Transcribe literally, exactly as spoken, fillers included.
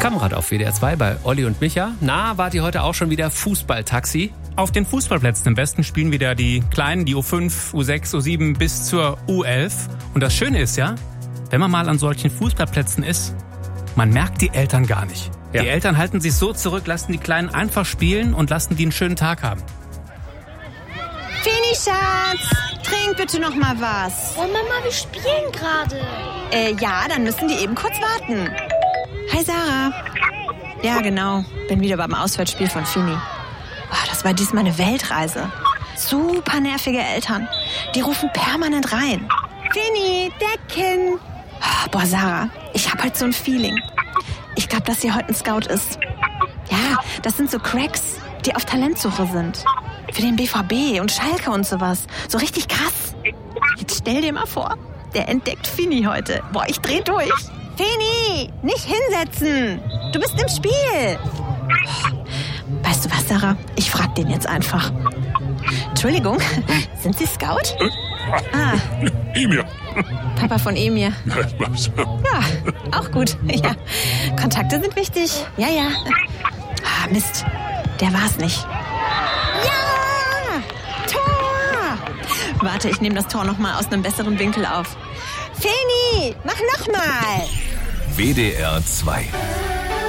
Kamerad auf W D R zwei bei Olli und Micha. Na, wart ihr heute auch schon wieder Fußballtaxi? Auf den Fußballplätzen im Westen spielen wieder die Kleinen, die U fünf, U sechs, U sieben bis zur U elf. Und das Schöne ist ja, wenn man mal an solchen Fußballplätzen ist, man merkt die Eltern gar nicht. Ja. Die Eltern halten sich so zurück, lassen die Kleinen einfach spielen und lassen die einen schönen Tag haben. Fini, Schatz, trink bitte noch mal was. Oh Mama, wir spielen gerade. Äh, ja, dann müssen die eben kurz warten. Hi, Sarah. Ja, genau. Bin wieder beim Auswärtsspiel von Fini. Oh, das war diesmal eine Weltreise. Super nervige Eltern. Die rufen permanent rein. Fini, Decken. Oh, boah, Sarah, ich hab halt so ein Feeling. Ich glaube, dass hier heute ein Scout ist. Ja, das sind so Cracks, die auf Talentsuche sind. Für den B V B und Schalke und sowas. So richtig krass. Jetzt stell dir mal vor, der entdeckt Fini heute. Boah, ich dreh durch. Fini, nicht hinsetzen. Du bist im Spiel. Weißt du was, Sarah? Ich frag den jetzt einfach. Entschuldigung, sind Sie Scout? Ah. Emir. Papa von Emir. Ja, auch gut. Ja. Kontakte sind wichtig. Ja, ja. Ah, Mist, der war's nicht. Ja! Tor! Warte, ich nehme das Tor noch mal aus einem besseren Winkel auf. Feni, mach noch mal! W D R zwei